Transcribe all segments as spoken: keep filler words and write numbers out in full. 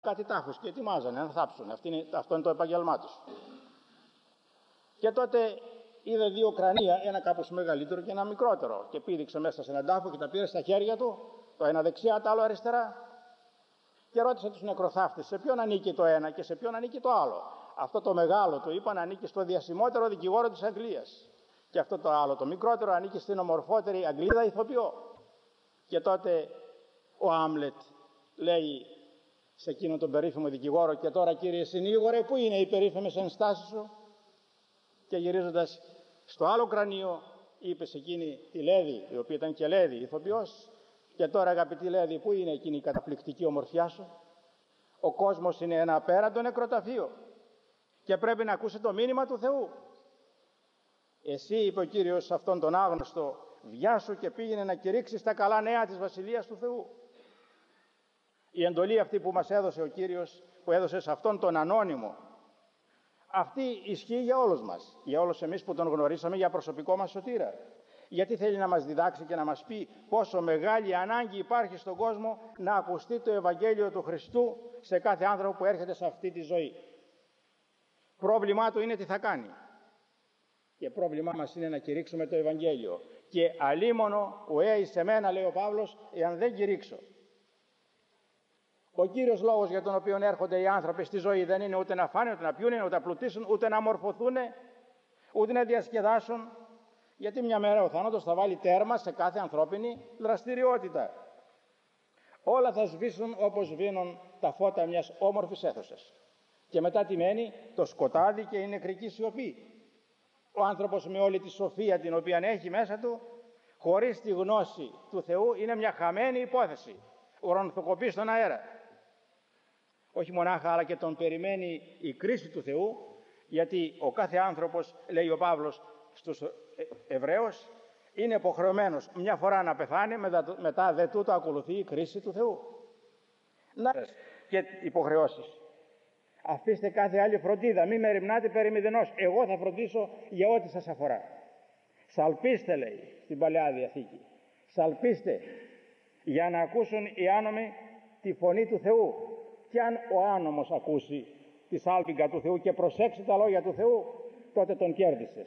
κάτι τάφους και ετοιμάζανε να θάψουν. Αυτό είναι, αυτό είναι το επάγγελμά τους. Και τότε είδε δύο κρανία, ένα κάπως μεγαλύτερο και ένα μικρότερο, και πήδηξε μέσα σε έναν τάφο και τα πήρε στα χέρια του, το ένα δεξιά, το άλλο αριστερά, και ρώτησε τους νεκροθάφτες σε ποιον ανήκει το ένα και σε ποιον ανήκει το άλλο. Αυτό το μεγάλο του είπαν ανήκει στο διασημότερο δικηγόρο της Αγγλίας, και αυτό το άλλο το μικρότερο ανήκει στην ομορφότερη Αγγλίδα ηθοποιό. Και τότε ο Άμλετ λέει σε εκείνον τον περίφημο δικηγόρο: και τώρα, κύριε συνήγορε, πού είναι οι περίφημες ενστάσεις σου? Και γυρίζοντας στο άλλο κρανίο είπε σε εκείνη τη Λέδη, η οποία ήταν και Λέδη ηθοποιός: και τώρα, αγαπητή Λέδη, πού είναι εκείνη η καταπληκτική ομορφιά σου? Ο κόσμος είναι ένα απέραντο νεκροταφείο και πρέπει να ακούσει το μήνυμα του Θεού. Εσύ, είπε ο Κύριος σε αυτόν τον άγνωστο, βιάσου και πήγαινε να κηρύξεις τα καλά νέα της Βασιλείας του Θεού. Η εντολή αυτή που μας έδωσε ο Κύριος, που έδωσε σε αυτόν τον ανώνυμο, αυτή ισχύει για όλους μας, για όλους εμείς που τον γνωρίσαμε για προσωπικό μας σωτήρα. Γιατί θέλει να μας διδάξει και να μας πει πόσο μεγάλη ανάγκη υπάρχει στον κόσμο να ακουστεί το Ευαγγέλιο του Χριστού σε κάθε άνθρωπο που έρχεται σε αυτή τη ζωή. Πρόβλημά του είναι τι θα κάνει. Και πρόβλημά μας είναι να κηρύξουμε το Ευαγγέλιο. Και αλίμονο ουέ εις εμένα, λέει ο Παύλος, εάν δεν κηρύξω. Ο κύριος λόγος για τον οποίο έρχονται οι άνθρωποι στη ζωή δεν είναι ούτε να φάνε, ούτε να πιούνε, ούτε να πλουτίσουν, ούτε να μορφωθούν, ούτε να διασκεδάσουν. Γιατί μια μέρα ο θάνατος θα βάλει τέρμα σε κάθε ανθρώπινη δραστηριότητα. Όλα θα σβήσουν όπως σβήνουν τα φώτα μιας όμορφης αίθουσας. Και μετά τι μένει? Το σκοτάδι και η νεκρική σιωπή. Ο άνθρωπος με όλη τη σοφία την οποία έχει μέσα του, χωρίς τη γνώση του Θεού, είναι μια χαμένη υπόθεση. Ουρανοθοκοπεί στον αέρα. Όχι μονάχα, αλλά και τον περιμένει η κρίση του Θεού, γιατί ο κάθε άνθρωπος, λέει ο Παύλος στους Εβραίους, είναι υποχρεωμένος μια φορά να πεθάνει, μετά δε τούτο ακολουθεί η κρίση του Θεού. Να και υποχρεώσεις. Αφήστε κάθε άλλη φροντίδα, μη μεριμνάτε περί μηδενός. Εγώ θα φροντίσω για ό,τι σας αφορά. Σαλπίστε, λέει στην Παλαιά Διαθήκη. Σαλπίστε για να ακούσουν οι άνομοι τη φωνή του Θεού. Και αν ο άνομος ακούσει τη σάλπιγγα του Θεού και προσέξει τα λόγια του Θεού, τότε τον κέρδισες.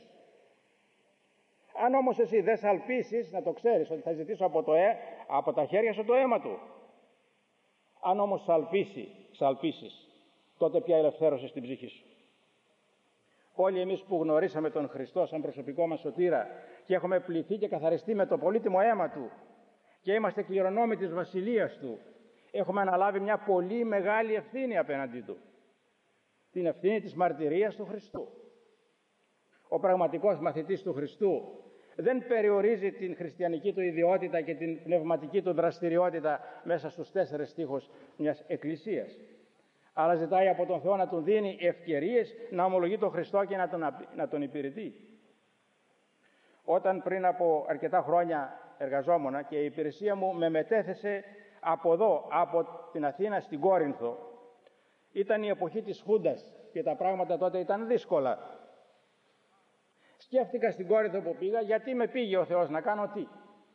Αν όμως εσύ δεν σαλπίσεις, να το ξέρεις ότι θα ζητήσω από, το ε, από τα χέρια σου το αίμα του. Αν όμως σαλπίσει, σαλπίσεις, τότε πια ελευθέρωσες την ψυχή σου. Όλοι εμείς που γνωρίσαμε τον Χριστό σαν προσωπικό μας σωτήρα και έχουμε πληθεί και καθαριστεί με το πολύτιμο αίμα του και είμαστε κληρονόμοι της Βασιλείας του, έχουμε αναλάβει μια πολύ μεγάλη ευθύνη απέναντί του. Την ευθύνη της μαρτυρίας του Χριστού. Ο πραγματικός μαθητής του Χριστού δεν περιορίζει την χριστιανική του ιδιότητα και την πνευματική του δραστηριότητα μέσα στους τέσσερις στίχους μιας εκκλησίας, αλλά ζητάει από τον Θεό να του δίνει ευκαιρίες να ομολογεί τον Χριστό και να τον, να τον υπηρετεί. Όταν πριν από αρκετά χρόνια εργαζόμουν και η υπηρεσία μου με μετέθεσε από εδώ, από την Αθήνα στην Κόρινθο, ήταν η εποχή της Χούντας και τα πράγματα τότε ήταν δύσκολα. Σκέφτηκα στην Κόρινθο που πήγα γιατί με πήγε ο Θεός να κάνω τι.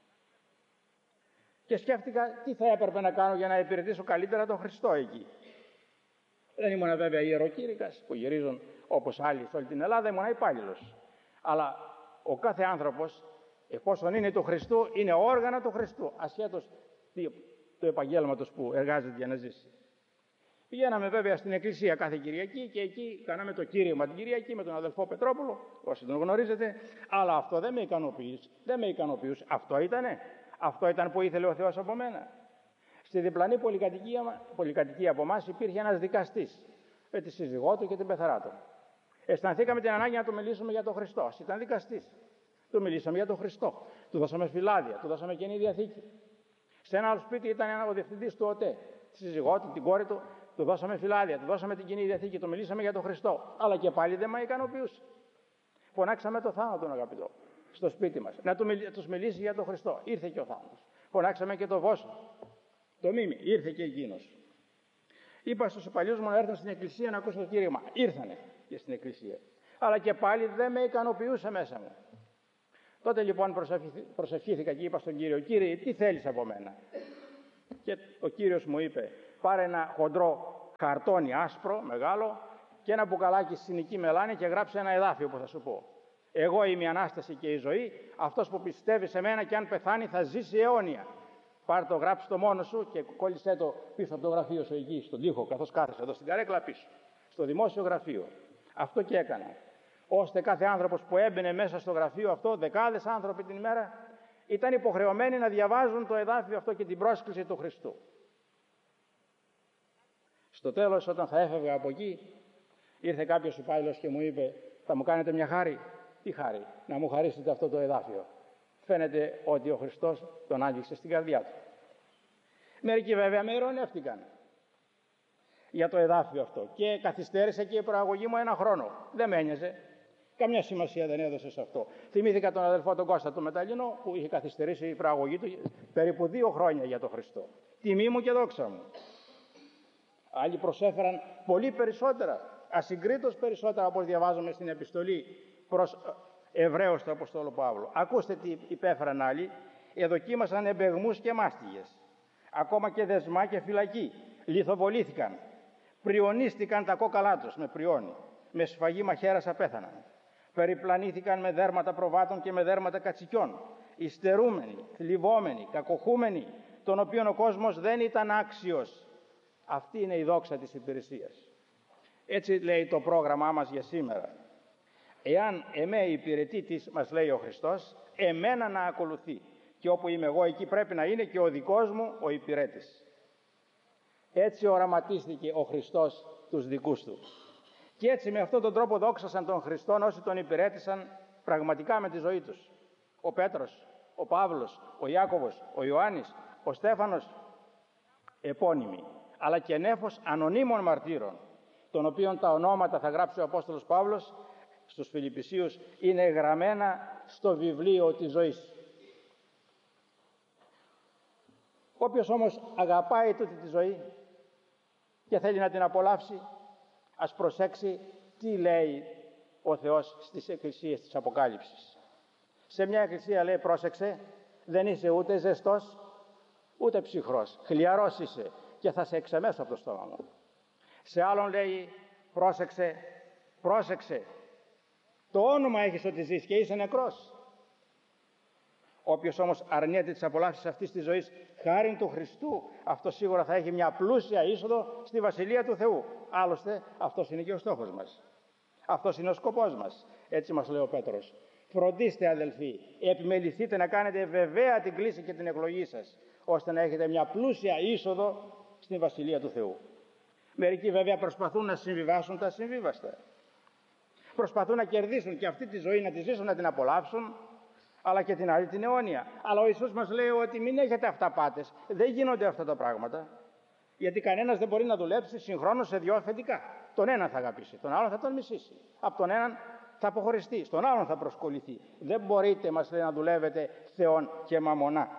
Και σκέφτηκα τι θα έπρεπε να κάνω για να υπηρετήσω καλύτερα τον Χριστό εκεί. Δεν ήμουν βέβαια ιεροκήρυκας που γυρίζουν όπως άλλοι σε όλη την Ελλάδα, ήμουν υπάλληλος. Αλλά ο κάθε άνθρωπος, εφόσον είναι του Χριστού, είναι όργανα του Χριστού, ασχέτως του επαγγέλματος που εργάζεται για να ζήσει. Πηγαίναμε βέβαια στην εκκλησία κάθε Κυριακή και εκεί κάναμε το κήρυγμα την Κυριακή με τον αδελφό Πετρόπουλο, όσοι τον γνωρίζετε, αλλά αυτό δεν με ικανοποιούσε. Δεν με ικανοποιούσε. Αυτό ήτανε. Αυτό ήταν που ήθελε ο Θεός από μένα. Στη διπλανή πολυκατοικία, πολυκατοικία από εμάς υπήρχε ένας δικαστής με τη σύζυγό του και την πεθαρά του. Αισθανθήκαμε την ανάγκη να του μιλήσουμε για τον Χριστό. Ας ήταν δικαστής. Του μιλήσαμε για τον Χριστό. Του δώσαμε φυλάδια, του δώσαμε Καινή Διαθήκη. Σε ένα άλλο σπίτι ήταν ο διευθυντής του ΟΤΕ. Τη σύζυγό του, την κόρη του, του δώσαμε φυλάδια, του δώσαμε την Καινή Διαθήκη, του μιλήσαμε για τον Χριστό. Αλλά και πάλι δεν με ικανοποιούσε. Φωνάξαμε το θάνατο, τον αγαπητό, στο σπίτι μας. Να τους μιλήσει για τον Χριστό. Ήρθε και ο θάνατος. Φωνάξαμε και το Βόσο. Το Μίμη, ήρθε και εκείνος. Είπα στους υπαλλήλους μου να έρθουν στην εκκλησία να ακούσουν το κήρυγμα. Ήρθανε και στην εκκλησία. Αλλά και πάλι δεν με ικανοποιούσε μέσα μου. Τότε λοιπόν προσευχήθηκα και είπα στον Κύριο: Κύριε, τι θέλεις από μένα? Και ο Κύριος μου είπε: πάρε ένα χοντρό χαρτόνι άσπρο, μεγάλο, και ένα μπουκαλάκι συνοική μελάνη και γράψε ένα εδάφιο που θα σου πω. Εγώ είμαι η Ανάσταση και η ζωή, αυτός που πιστεύει σε μένα και αν πεθάνει θα ζήσει αιώνια. Πάρ' το, γράψει το μόνο σου και κόλλησέ το πίσω από το γραφείο σου εκεί, στον τοίχο, καθώς κάθεσαι εδώ στην καρέκλα πίσω, στο δημόσιο γραφείο. Αυτό και έκανα. Ώστε κάθε άνθρωπος που έμπαινε μέσα στο γραφείο αυτό, δεκάδες άνθρωποι την ημέρα, ήταν υποχρεωμένοι να διαβάζουν το εδάφιο αυτό και την πρόσκληση του Χριστού. Στο τέλος, όταν θα έφευγα από εκεί, ήρθε κάποιος υπάλληλος και μου είπε: θα μου κάνετε μια χάρη? Τι χάρη? Να μου χαρίσετε αυτό το εδάφιο. Φαίνεται ότι ο Χριστός τον άγγιξε στην καρδιά του. Μερικοί βέβαια με ειρωνεύτηκαν για το εδάφιο αυτό και καθυστέρησε και η προαγωγή μου ένα χρόνο. Δεν με ένοιαζε. Καμιά σημασία δεν έδωσε σε αυτό. Θυμήθηκα τον αδελφό τον Κώστα του Μεταλλινό που είχε καθυστερήσει η προαγωγή του περίπου δύο χρόνια για τον Χριστό. Τιμή μου και δόξα μου. Άλλοι προσέφεραν πολύ περισσότερα, ασυγκρίτως περισσότερα, όπως διαβάζουμε στην επιστολή προς Εβραίους του Αποστόλου Παύλου. Ακούστε τι υπέφεραν άλλοι. Εδοκίμασαν εμπεγμούς και μάστιγες. Ακόμα και δεσμά και φυλακή. Λιθοβολήθηκαν. Πριονίστηκαν τα κόκαλά τους με πριόνι. Με σφαγή μαχαίρας απέθαναν. Περιπλανήθηκαν με δέρματα προβάτων και με δέρματα κατσικιών. Υστερούμενοι, θλιβόμενοι, κακοχούμενοι, των οποίων ο κόσμος δεν ήταν άξιος. Αυτή είναι η δόξα της υπηρεσίας. Έτσι λέει το πρόγραμμά μας για σήμερα. Εάν εμέ υπηρετήτης, μας λέει ο Χριστός, εμένα να ακολουθεί. Και όπου είμαι εγώ, εκεί πρέπει να είναι και ο δικός μου ο υπηρέτης. Έτσι οραματίστηκε ο Χριστός τους δικούς του. Και έτσι με αυτόν τον τρόπο δόξασαν τον Χριστόν όσοι τον υπηρέτησαν πραγματικά με τη ζωή τους. Ο Πέτρος, ο Παύλος, ο Ιάκωβος, ο Ιωάννης, ο Στέφανος, επώνυμοι, αλλά και νέφος ανωνύμων μαρτύρων, των οποίων τα ονόματα θα γράψει ο Απόστολος Παύλος στους Φιλιππισίους, είναι γραμμένα στο βιβλίο της ζωής. Όποιος όμως αγαπάει τούτη τη ζωή και θέλει να την απολαύσει, ας προσέξει τι λέει ο Θεός στις εκκλησίες της Αποκάλυψης. Σε μια εκκλησία λέει, πρόσεξε, δεν είσαι ούτε ζεστός ούτε ψυχρός, χλιαρός είσαι και θα σε εξεμέσω από το στόμα μου. Σε άλλον λέει, πρόσεξε, πρόσεξε, το όνομα έχεις ότι ζεις και είσαι νεκρός. Όποιος όμως αρνιέται τις απολαύσεις αυτής της ζωής χάριν του Χριστού, αυτό σίγουρα θα έχει μια πλούσια είσοδο στη Βασιλεία του Θεού. Άλλωστε αυτός είναι και ο στόχος μας. Αυτός είναι ο σκοπός μας. Έτσι μας λέει ο Πέτρος. Φροντίστε αδελφοί, επιμεληθείτε να κάνετε βεβαία την κλήση και την εκλογή σας, ώστε να έχετε μια πλούσια είσοδο στη Βασιλεία του Θεού. Μερικοί βέβαια προσπαθούν να συμβιβάσουν τα συμβίβαστα. Προσπαθούν να κερδίσουν και αυτή τη ζωή, να τη ζήσουν, να την απολαύσουν, αλλά και την άλλη την αιώνια. Αλλά ο Ιησούς μας λέει ότι μην έχετε αυταπάτες. Δεν γίνονται αυτά τα πράγματα. Γιατί κανένας δεν μπορεί να δουλέψει συγχρόνως σε δυο αφεντικά. Τον έναν θα αγαπήσει, τον άλλον θα τον μισήσει. Από τον έναν θα αποχωριστεί, στον άλλον θα προσκοληθεί. Δεν μπορείτε, μας λέει, να δουλεύετε Θεόν και μαμονά.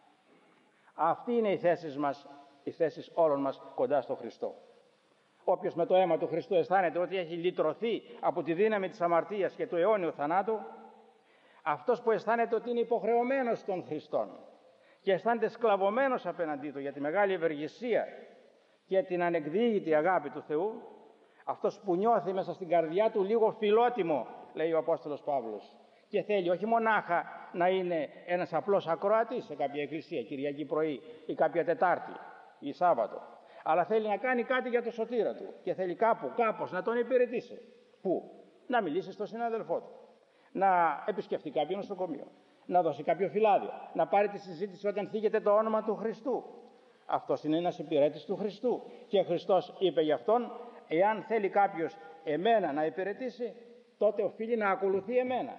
Αυτή είναι η θέση μας, οι θέσεις όλων μας κοντά στο Χριστό. Όποιος με το αίμα του Χριστού αισθάνεται ότι έχει λυτρωθεί από τη δύναμη της αμαρτίας και του αιώνιου θανάτου, αυτός που αισθάνεται ότι είναι υποχρεωμένος στον Χριστόν και αισθάνεται σκλαβωμένος απέναντί του για τη μεγάλη ευεργεσία και την ανεκδίγητη αγάπη του Θεού, αυτός που νιώθει μέσα στην καρδιά του λίγο φιλότιμο, λέει ο Απόστολος Παύλος, και θέλει όχι μονάχα να είναι ένας απλός ακροατής σε κάποια εκκλησία Κυριακή πρωί ή κάποια Τετάρτη ή Σάββατο, αλλά θέλει να κάνει κάτι για το σωτήρα του και θέλει κάπου, κάπως να τον υπηρετήσει. Πού? Να μιλήσει στον συνάδελφό του, να επισκεφτεί κάποιο νοσοκομείο, να δώσει κάποιο φυλάδιο, να πάρει τη συζήτηση όταν θίγεται το όνομα του Χριστού. Αυτός είναι ένας υπηρέτης του Χριστού και ο Χριστός είπε γι' αυτόν, εάν θέλει κάποιος εμένα να υπηρετήσει, τότε οφείλει να ακολουθεί εμένα.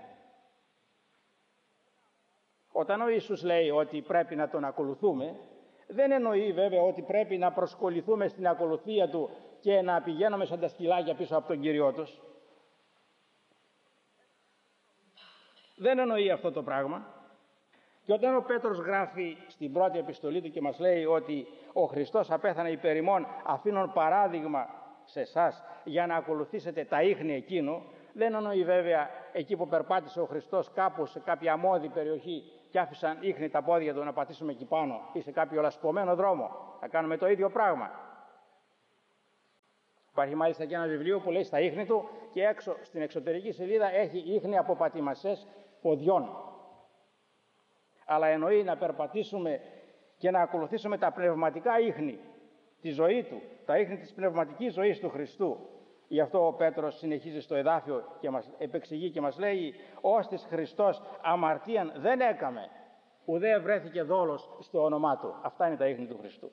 Όταν ο Ιησούς λέει ότι πρέπει να τον ακολουθούμε, δεν εννοεί βέβαια ότι πρέπει να προσκοληθούμε στην ακολουθία του και να πηγαίνουμε σαν τα σκυλάκια πίσω από τον Κύριό τους. Δεν εννοεί αυτό το πράγμα. Και όταν ο Πέτρος γράφει στην πρώτη επιστολή του και μας λέει ότι ο Χριστός απέθανε υπέρ ημών, αφήνων παράδειγμα σε εσάς για να ακολουθήσετε τα ίχνη εκείνου, δεν εννοεί βέβαια εκεί που περπάτησε ο Χριστός κάπου σε κάποια αμμώδη περιοχή και άφησαν ίχνη τα πόδια του να πατήσουμε εκεί πάνω ή σε κάποιο λασπωμένο δρόμο. Θα κάνουμε το ίδιο πράγμα. Υπάρχει μάλιστα και ένα βιβλίο που λέει στα ίχνη του και έξω στην εξωτερική σελίδα έχει ίχνη από πατημασές ποδιών. Αλλά εννοεί να περπατήσουμε και να ακολουθήσουμε τα πνευματικά ίχνη, τη ζωή του, τα ίχνη της πνευματικής ζωής του Χριστού. Γι' αυτό ο Πέτρος συνεχίζει στο εδάφιο και μας επεξηγεί και μας λέει «Ως της Χριστός αμαρτίαν δεν έκαμε, ουδέ βρέθηκε δόλος στο όνομά του». Αυτά είναι τα ίχνη του Χριστού.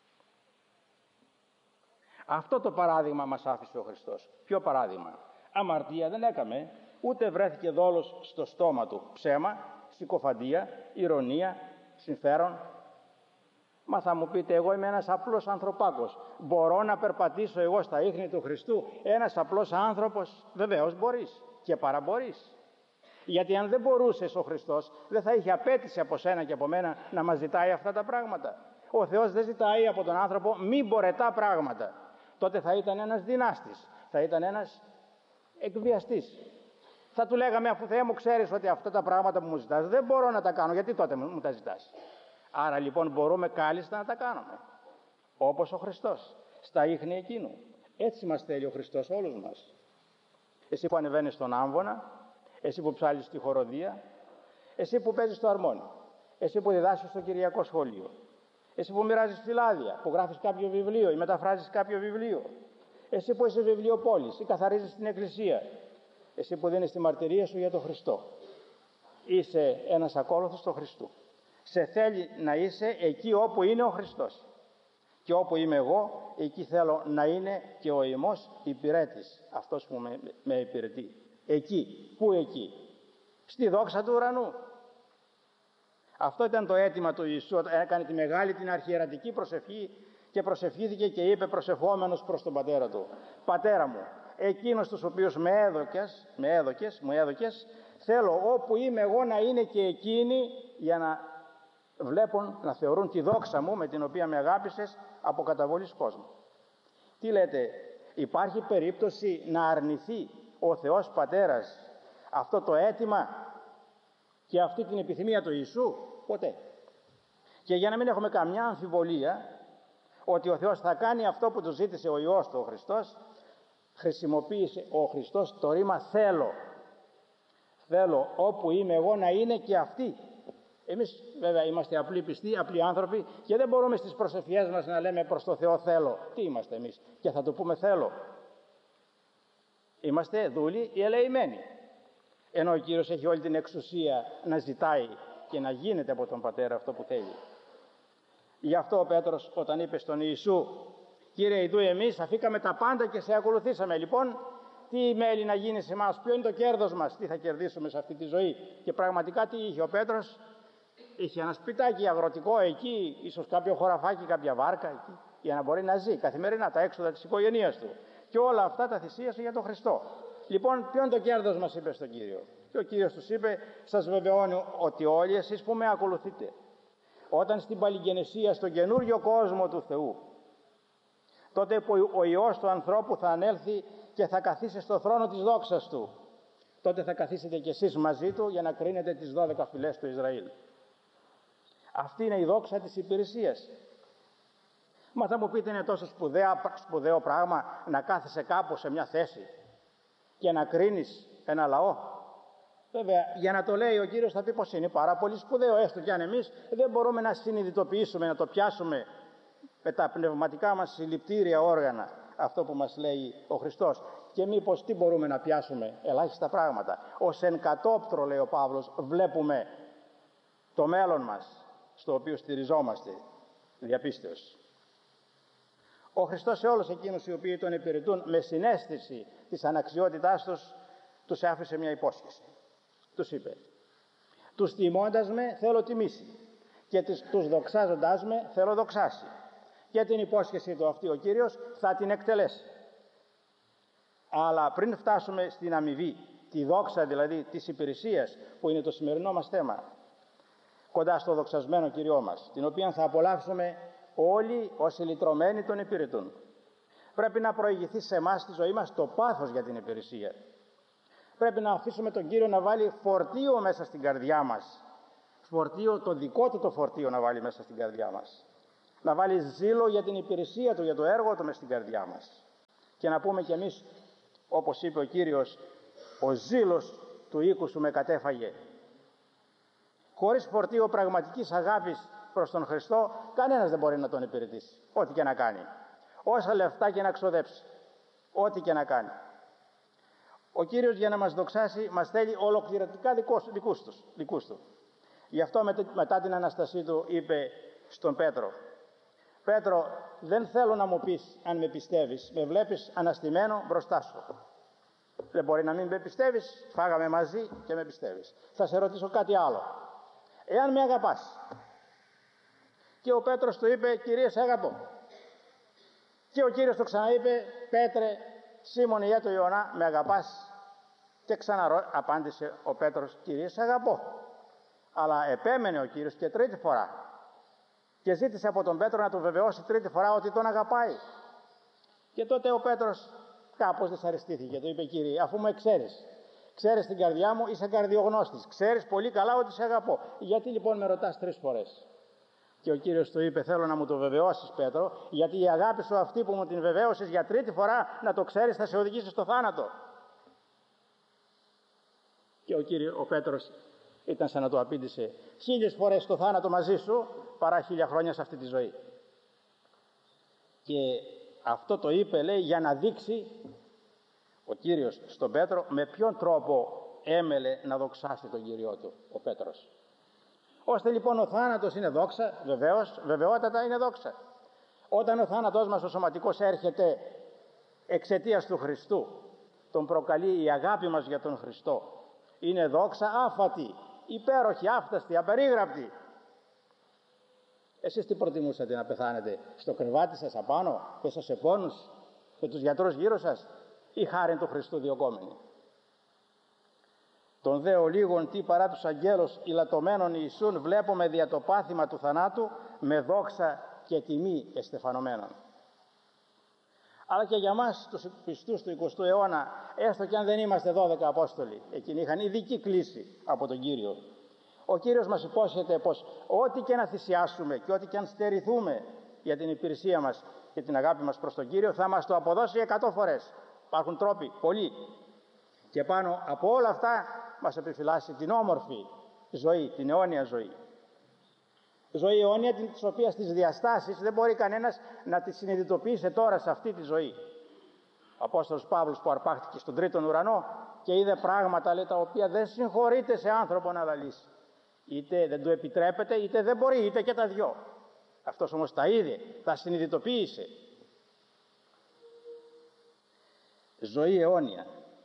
Αυτό το παράδειγμα μας άφησε ο Χριστός. Ποιο παράδειγμα? Αμαρτία δεν έκαμε, ούτε βρέθηκε δόλος στο στόμα του. Ψέμα, συκοφαντία, ηρωνία, συμφέρον. Μα θα μου πείτε, εγώ είμαι ένας απλός ανθρωπάκος. Μπορώ να περπατήσω εγώ στα ίχνη του Χριστού? Ένας απλός άνθρωπος? Βεβαίως μπορείς και παραμπορείς. Γιατί αν δεν μπορούσες ο Χριστός, δεν θα είχε απέτηση από σένα και από μένα να μας ζητάει αυτά τα πράγματα. Ο Θεός δεν ζητάει από τον άνθρωπο μη μπορετά πράγματα. Τότε θα ήταν ένας δυνάστης, θα ήταν ένας εκβιαστής. Θα του λέγαμε, αφού Θεέ μου ξέρεις ότι αυτά τα πράγματα που μου ζητάς δεν μπορώ να τα κάνω, γιατί τότε μου τα ζητάς? Άρα λοιπόν μπορούμε κάλλιστα να τα κάνουμε. Όπως ο Χριστός, στα ίχνη εκείνου. Έτσι μας θέλει ο Χριστός όλους μας. Εσύ που ανεβαίνεις στον άμβονα, εσύ που ψάλεις στη χοροδία, εσύ που παίζεις στο αρμόνι, εσύ που διδάσκεις στο κυριακό σχολείο, εσύ που μοιράζεις φυλάδια, που γράφεις κάποιο βιβλίο ή μεταφράζεις κάποιο βιβλίο, εσύ που είσαι βιβλιοπόλης ή καθαρίζεις την εκκλησία, εσύ που δίνεις τη μαρτυρία σου για τον Χριστό. Είσαι ένας ακόλουθος του Χριστού. Σε θέλει να είσαι εκεί όπου είναι ο Χριστός. Και όπου είμαι εγώ, εκεί θέλω να είναι και ο ημός υπηρέτης, αυτός που με, με υπηρετεί. Εκεί. Πού εκεί? Στη δόξα του ουρανού. Αυτό ήταν το αίτημα του Ιησού. Έκανε τη μεγάλη την αρχιερατική προσευχή και προσευχήθηκε και είπε προσευχόμενος προς τον πατέρα του: Πατέρα μου, εκείνος τους οποίους με έδωκες, με έδωκες, μου έδωκες, θέλω όπου είμαι εγώ να είναι και εκείνοι, για να βλέπουν, να θεωρούν τη δόξα μου με την οποία με αγάπησες από καταβολής κόσμου. Τι λέτε, υπάρχει περίπτωση να αρνηθεί ο Θεός Πατέρας αυτό το αίτημα και αυτή την επιθυμία του Ιησού? Ποτέ. Και για να μην έχουμε καμιά αμφιβολία ότι ο Θεός θα κάνει αυτό που του ζήτησε ο Υιός του ο Χριστός, χρησιμοποίησε ο Χριστός το ρήμα θέλω. Θέλω όπου είμαι εγώ να είναι και αυτοί. Εμείς βέβαια είμαστε απλοί πιστοί, απλοί άνθρωποι και δεν μπορούμε στις προσευχές μας να λέμε προς το Θεό θέλω. Τι είμαστε εμείς? Και θα του πούμε θέλω. Είμαστε δούλοι ή ελεημένοι. Ενώ ο Κύριος έχει όλη την εξουσία να ζητάει και να γίνεται από τον Πατέρα αυτό που θέλει. Γι' αυτό ο Πέτρος όταν είπε στον Ιησού, Κύριε, ειδού εμείς αφήκαμε τα πάντα και σε ακολουθήσαμε. Λοιπόν, τι μέλη να γίνει σε εμάς, ποιο είναι το κέρδος μας, τι θα κερδίσουμε σε αυτή τη ζωή? Και πραγματικά τι είχε ο Πέτρος? Είχε ένα σπιτάκι αγροτικό εκεί, ίσως κάποιο χωραφάκι, κάποια βάρκα εκεί, για να μπορεί να ζει καθημερινά τα έξοδα της οικογένειας του. Και όλα αυτά τα θυσίασε για τον Χριστό. Λοιπόν, ποιο είναι το κέρδος μας, είπε στον Κύριο. Και ο Κύριος τους είπε, σας βεβαιώνω ότι όλοι εσείς που με ακολουθείτε, όταν στην παλιγενεσία, στον καινούριο κόσμο του Θεού, τότε που ο Υιός του ανθρώπου θα ανέλθει και θα καθίσει στο θρόνο της δόξας του, τότε θα καθίσετε κι εσείς μαζί του για να κρίνετε τις δώδεκα φυλές του Ισραήλ. Αυτή είναι η δόξα της υπηρεσίας. Μα θα μου πείτε, είναι τόσο σπουδαία, σπουδαίο πράγμα να κάθεσαι κάπου σε μια θέση και να κρίνεις ένα λαό? Βέβαια, για να το λέει ο Κύριος θα πει πως είναι πάρα πολύ σπουδαίο, έστω κι αν εμείς δεν μπορούμε να συνειδητοποιήσουμε, να το πιάσουμε με τα πνευματικά μας συλληπτήρια όργανα αυτό που μας λέει ο Χριστός. Και μήπως τι μπορούμε να πιάσουμε? Ελάχιστα πράγματα. Ως εν κατόπτρο, λέει ο Παύλος, βλέπουμε το μέλλον μας, στο οποίο στηριζόμαστε διαπίστεως. Ο Χριστός σε όλους εκείνους οι οποίοι τον υπηρετούν με συναίσθηση της αναξιότητάς τους, τους άφησε μια υπόσχεση. Τους είπε, τους τιμώντας με θέλω τιμήσει και τους δοξάζοντάς με θέλω δοξάσει. Και την υπόσχεση του αυτή ο Κύριος θα την εκτελέσει. Αλλά πριν φτάσουμε στην αμοιβή, τη δόξα δηλαδή της υπηρεσίας, που είναι το σημερινό μας θέμα, κοντά στο δοξασμένο Κυριό μας, την οποία θα απολαύσουμε όλοι όσοι λυτρωμένοι τον υπηρετούν, πρέπει να προηγηθεί σε εμάς στη ζωή μας το πάθος για την υπηρεσία. Πρέπει να αφήσουμε τον Κύριο να βάλει φορτίο μέσα στην καρδιά μας. Φορτίο, το δικό του το φορτίο να βάλει μέσα στην καρδιά μας. Να βάλει ζήλο για την υπηρεσία του, για το έργο του μέσα στην καρδιά μας. Και να πούμε κι εμείς, όπως είπε ο Κύριος, ο ζήλος του οίκου σου με κατέφαγε. Χωρίς φορτίο πραγματικής αγάπης προς τον Χριστό, κανένας δεν μπορεί να τον υπηρετήσει, ό,τι και να κάνει. Όσα λεφτά και να ξοδέψει, ό,τι και να κάνει. Ο Κύριος για να μας δοξάσει μας θέλει ολοκληρωτικά δικούς, δικούς, τους, δικούς του. Γι' αυτό μετά την Αναστασή του είπε στον Πέτρο: Πέτρο, δεν θέλω να μου πεις αν με πιστεύεις, με βλέπεις αναστημένο μπροστά σου. Δεν μπορεί να μην με πιστεύεις, φάγαμε μαζί και με πιστεύεις. Θα σε ρωτήσω κάτι άλλο. Εάν με αγαπάς. Και ο Πέτρος του είπε: Κύριε, σε αγαπώ. Και ο Κύριος του ξαναείπε: Πέτρε, Σίμων ιέ του Ιωνά, με αγαπάς? Και ξανά απάντησε ο Πέτρος: Κύριε, σε αγαπώ. Αλλά επέμενε ο Κύριος και τρίτη φορά και ζήτησε από τον Πέτρο να του βεβαιώσει τρίτη φορά ότι τον αγαπάει. Και τότε ο Πέτρος κάπως δυσαρεστήθηκε. Του είπε: Κύριε, αφού με ξέρεις, ξέρεις την καρδιά μου, είσαι καρδιογνώστης, ξέρεις πολύ καλά ότι σε αγαπώ, γιατί λοιπόν με ρωτάς τρεις φορές? Και ο Κύριος του είπε: θέλω να μου το βεβαιώσεις, Πέτρο, γιατί η αγάπη σου αυτή που μου την βεβαίωσες για τρίτη φορά, να το ξέρεις, θα σε οδηγήσει στο θάνατο. Και ο, Κύριος, ο Πέτρος ήταν σαν να του απήντησε: χίλιες φορές το θάνατο μαζί σου παρά χίλια χρόνια σε αυτή τη ζωή. Και αυτό το είπε, λέει, για να δείξει ο Κύριος στον Πέτρο με ποιον τρόπο έμελε να δοξάσει τον Κύριό του ο Πέτρος. Ώστε λοιπόν ο θάνατος είναι δόξα, βεβαίως, βεβαιότατα είναι δόξα. Όταν ο θάνατός μας ο σωματικός έρχεται εξαιτίας του Χριστού, τον προκαλεί η αγάπη μας για τον Χριστό. Είναι δόξα άφατη, υπέροχη, άφταστη, απερίγραπτη. Εσείς τι προτιμούσατε, να πεθάνετε στο κρεβάτι σας απάνω, μέσα σε πόνους, με τους γιατρούς γύρω σας, ή χάριν του Χριστού διωκόμενοι? Τον δε ολίγον τι παρά τους αγγέλους ηλατωμένων Ιησούν βλέπουμε δια το πάθημα του θανάτου με δόξα και τιμή εστεφανωμένων. Αλλά και για μας τους πιστούς του εικοστού αιώνα, έστω και αν δεν είμαστε δώδεκα Απόστολοι, εκείνοι είχαν ειδική κλίση από τον Κύριο. Ο Κύριος μας υπόσχεται πως ό,τι και να θυσιάσουμε και ό,τι και αν στερηθούμε για την υπηρεσία μας και την αγάπη μας προς τον Κύριο, θα μας το αποδώσει εκατό φορές. Υπάρχουν τρόποι, πολλοί. Και πάνω από όλα αυτά μας επιφυλάσσει την όμορφη ζωή, την αιώνια ζωή. Ζωή αιώνια, της οποίας τις διαστάσεις δεν μπορεί κανένας να τις συνειδητοποιήσει τώρα σε αυτή τη ζωή. Ο Απόστολος Παύλος που αρπάχτηκε στον τρίτον ουρανό και είδε πράγματα, λέει, τα οποία δεν συγχωρείται σε άνθρωπο να λαλήσει. Είτε δεν του επιτρέπεται, είτε δεν μπορεί, είτε και τα δυο. Αυτός όμως τα είδε, τα συνειδητοποίησε. Ζωή αιώνια.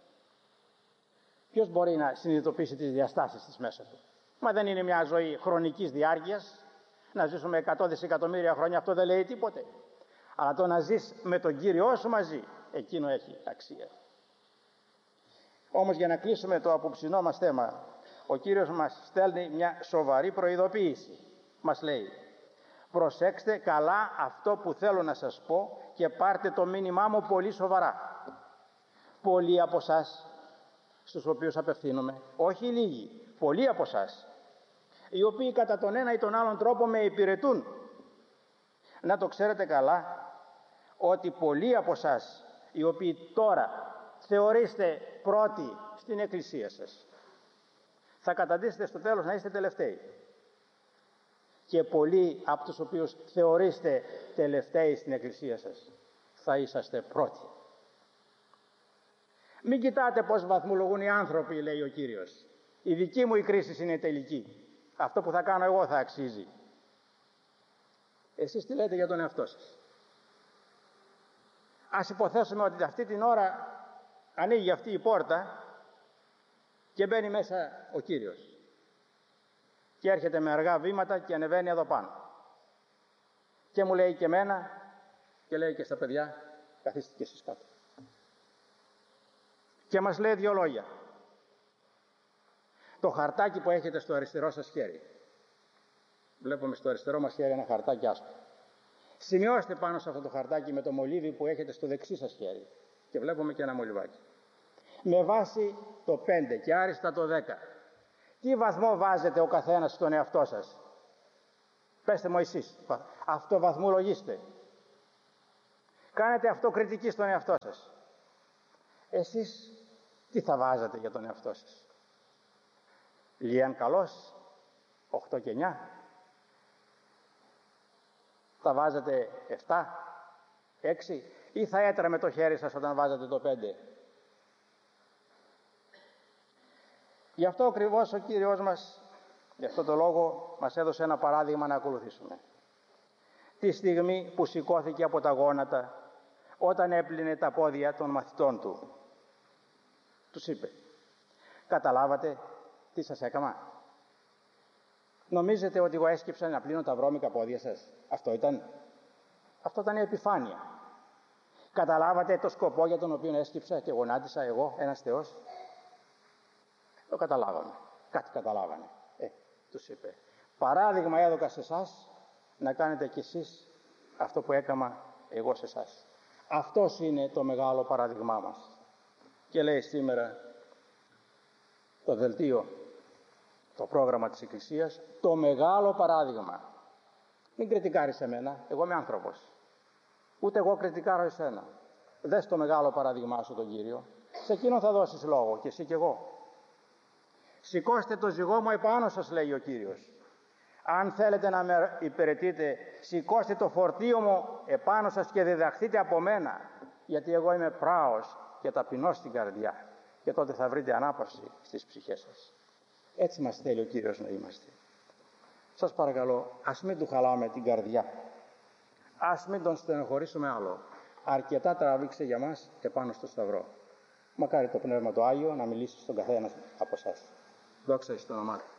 Ποιος μπορεί να συνειδητοποιήσει τις διαστάσεις της μέσα του? Μα δεν είναι μια ζωή χρονικής διάρκειας. Να ζήσουμε εκατό δισεκατομμύρια χρόνια, αυτό δεν λέει τίποτε. Αλλά το να ζεις με τον Κύριό σου μαζί, εκείνο έχει αξία. Όμως για να κλείσουμε το απόψινό μας θέμα, ο Κύριος μας στέλνει μια σοβαρή προειδοποίηση. Μας λέει: προσέξτε καλά αυτό που θέλω να σας πω και πάρτε το μήνυμά μου πολύ σοβαρά. Πολλοί από εσάς, στους οποίους απευθύνομαι, όχι λίγοι, πολλοί από εσάς, οι οποίοι κατά τον ένα ή τον άλλον τρόπο με υπηρετούν, να το ξέρετε καλά ότι πολλοί από εσάς, οι οποίοι τώρα θεωρείστε πρώτοι στην εκκλησία σας, θα καταντήσετε στο τέλος να είστε τελευταίοι. Και πολλοί από τους οποίους θεωρείστε τελευταίοι στην εκκλησία σας, θα είσαστε πρώτοι. Μην κοιτάτε πώς βαθμολογούν οι άνθρωποι, λέει ο Κύριος. Η δική μου η κρίση είναι τελική. Αυτό που θα κάνω εγώ θα αξίζει. Εσείς τι λέτε για τον εαυτό σας? Ας υποθέσουμε ότι αυτή την ώρα ανοίγει αυτή η πόρτα και μπαίνει μέσα ο Κύριος. Και έρχεται με αργά βήματα και ανεβαίνει εδώ πάνω. Και μου λέει και εμένα και λέει και στα παιδιά: καθίστε και εσείς κάτω. Και μας λέει δύο λόγια. Το χαρτάκι που έχετε στο αριστερό σας χέρι. Βλέπουμε στο αριστερό μας χέρι ένα χαρτάκι άσπρο. Σημειώστε πάνω σε αυτό το χαρτάκι με το μολύβι που έχετε στο δεξί σας χέρι. Και βλέπουμε και ένα μολυβάκι. Με βάση το πέντε και άριστα το δέκα. Τι βαθμό βάζετε ο καθένας στον εαυτό σας? Πέστε μου εσείς. Αυτό βαθμολογήστε. Κάνετε αυτοκριτική στον εαυτό σας. Εσείς τι θα βάζατε για τον εαυτό σας? Λίαν καλός, οκτώ και εννιά. Θα βάζετε επτά, έξι ή θα έτρεμε το χέρι σας όταν βάζατε το πέντε? Γι' αυτό ακριβώς ο Κύριος μας, γι' αυτό το λόγο, μας έδωσε ένα παράδειγμα να ακολουθήσουμε. Τη στιγμή που σηκώθηκε από τα γόνατα, όταν έπλυνε τα πόδια των μαθητών του, τους είπε: καταλάβατε τι σας έκαμα? Νομίζετε ότι εγώ έσκυψα να πλύνω τα βρώμικα πόδια σας? Αυτό ήταν, αυτό ήταν η επιφάνεια. Καταλάβατε το σκοπό για τον οποίο έσκυψα και γονάτισα εγώ, ένας Θεός? Το καταλάβαμε. Κάτι καταλάβανε. Ε, τους είπε: παράδειγμα έδωκα σε εσάς, να κάνετε κι εσείς αυτό που έκαμα εγώ σε εσάς. Αυτός είναι το μεγάλο παράδειγμά μας. Και λέει σήμερα το δελτίο, το πρόγραμμα της Εκκλησίας, το μεγάλο παράδειγμα. Μην κριτικάρεις εμένα, εγώ είμαι άνθρωπος. Ούτε εγώ κριτικάρω εσένα. Δες το μεγάλο παράδειγμά σου τον Κύριο. Σε εκείνον θα δώσεις λόγο, και εσύ και εγώ. Σηκώστε το ζυγό μου επάνω σας, λέει ο Κύριος. Αν θέλετε να με υπηρετείτε, σηκώστε το φορτίο μου επάνω σας και διδαχθείτε από μένα, γιατί εγώ είμαι πράος και ταπεινός στην καρδιά, και τότε θα βρείτε ανάπαυση στις ψυχές σας. Έτσι μας θέλει ο Κύριος να είμαστε. Σας παρακαλώ, ας μην του χαλάμε την καρδιά, ας μην τον στενοχωρήσουμε άλλο. Αρκετά τράβηξε για μας επάνω στο Σταυρό. Μακάρι το Πνεύμα το Άγιο να μιλήσει στον καθένα από εσάς. Δόξα εις το όνομά του.